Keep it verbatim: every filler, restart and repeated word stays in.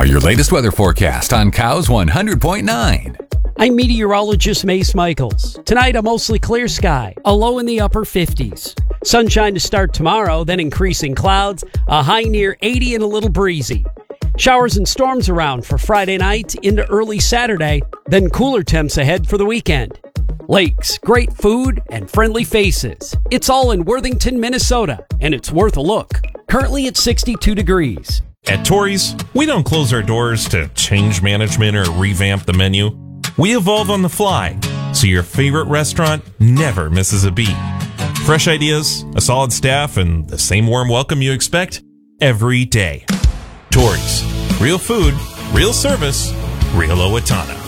your latest weather forecast on Cows one hundred point nine. I'm meteorologist Mace Michaels. Tonight, a mostly clear sky, a low in the upper fifties. Sunshine to start tomorrow, then increasing clouds, a high near eighty and a little breezy. Showers and storms around for Friday night into early Saturday, then cooler temps ahead for the weekend. Lakes, great food, and friendly faces. It's all in Worthington, Minnesota, and it's worth a look. Currently at sixty-two degrees. At Torrey's, we don't close our doors to change management or revamp the menu. We evolve on the fly, so your favorite restaurant never misses a beat. Fresh ideas, a solid staff, and the same warm welcome you expect every day. Torrey's. Real food, real service, real Owatonna.